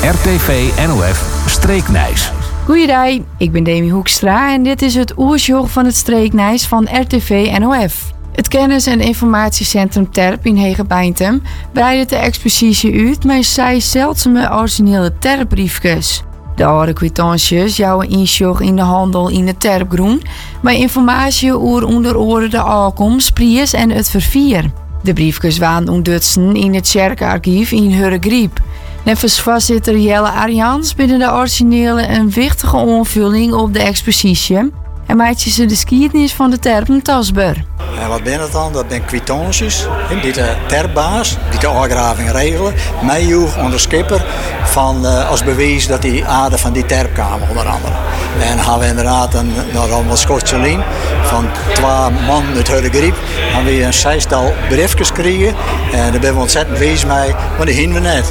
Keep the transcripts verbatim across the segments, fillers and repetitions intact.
R T V N O F Streeknijs. Goeiedag, ik ben Demi Hoekstra en dit is het oersjog van het Streeknijs van R T V N O F. Het Kennis- en Informatiecentrum Terp in Hegebeintem breidt de expositie uit met zes zeldzame originele terpbriefjes. De oude kwitanties jouwen injog in de handel in de terpgroen, met informatie over onder andere de aankomst, prijs en het vervier. De briefjes waren ontdutsen in het kerkarchief in Hurregriep. Nevens voorzitter Jelle Arians binnen de originele een wichtige aanvulling op de expositie en maakt ze de geschiedenis van de terpen tastbaar. En wat ben het dan? Dat zijn kwitanties die de terpbaas, die de afgraving regelen, meejoeg onder schipper van, uh, als bewijs dat die aarde van die terp kwamen onder andere. En dan hebben we inderdaad een, nou, een schotse lijn van twee man uit Hurregriep. Dan hebben we een zestal briefjes gekregen en daar ben we ontzettend wees mee, maar die hinden we net.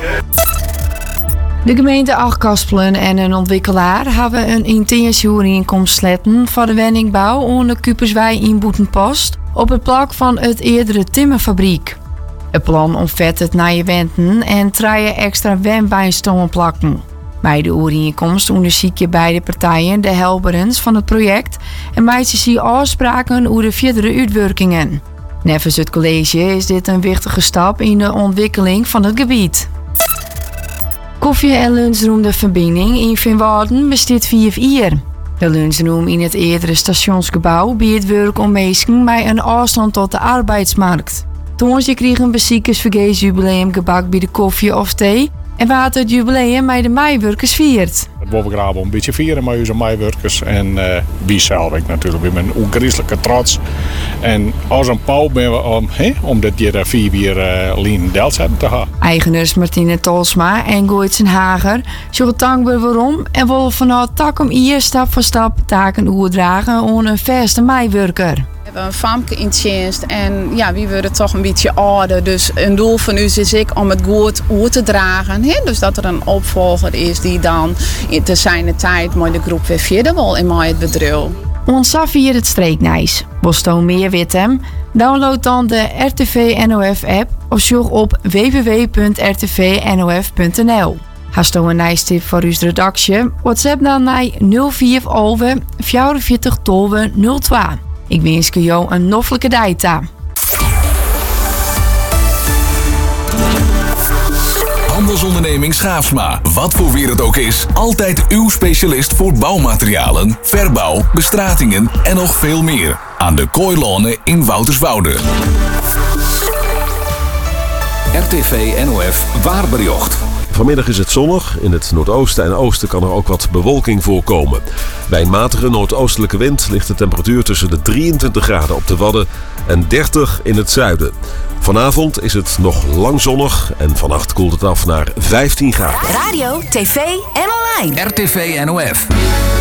De gemeente Achtkaspelen en een ontwikkelaar hebben een intentieovereenkomst gesloten voor de woningbouw onder Kuperswijk in Boetenpost op het plak van het eerdere timmerfabriek. Het plan omvat het naar je wenten en drie extra wembijnstommen plakken. Bij de overeenkomst onderzoek je beide partijen de helberens van het project en maakt ze zich afspraken over de verdere uitwerkingen. Nevens het college is dit een wichtige stap in de ontwikkeling van het gebied. Koffie- en lunchroom De Verbinding in Vinwarden bestaat vijf jaar. De lunchroom in het eerdere stationsgebouw biedt werk om mensen met een afstand tot de arbeidsmarkt. Toonsje kregen bezoekers vergees jubileumgebak bij de koffie of thee en wat het jubileum met de meiwerkers viert. Het willen we graag een beetje vieren met onze meiwerkers en uh, wie zelf ik natuurlijk. We zijn een ongeriselijke trots. En als een pauw ben we om, he, om dit jaar vier jaar uh, Lien Delzetten te gaan. Eigenaars Martine Tolsma en Gooitsen Hager zorgen dankbaar waarom en willen vanuit Takum hier stap voor stap taken overdragen aan een vaste meiwerker. We hebben een famke in dienst en ja, wie worden toch een beetje ouder. Dus een doel van u is ik om het goed over te dragen. He? Dus dat er een opvolger is die dan te zijn tijd met de groep weer verder wil in het bedrijf. Ons hier het Streeknijs. Wil je meer weten? Download dan de R T V N O F app of zoek op w w w punt r t v n o f punt n l. Hast je een nice tip voor uw redactie? WhatsApp dan naar nul vier elf vierenveertig twaalf nul twee. Ik wens jou een noffelijke dag. Handelsonderneming Schaafsma. Wat voor weer het ook is, altijd uw specialist voor bouwmaterialen, verbouw, bestratingen en nog veel meer. Aan de Kooilonen in Wouterswoude. R T V N O F Waarbericht. Vanmiddag is het zonnig. In het noordoosten en oosten kan er ook wat bewolking voorkomen. Bij een matige noordoostelijke wind ligt de temperatuur tussen de drieëntwintig graden op de Wadden en dertig in het zuiden. Vanavond is het nog lang zonnig en vannacht koelt het af naar vijftien graden. Radio, tv en online. R T V N O F.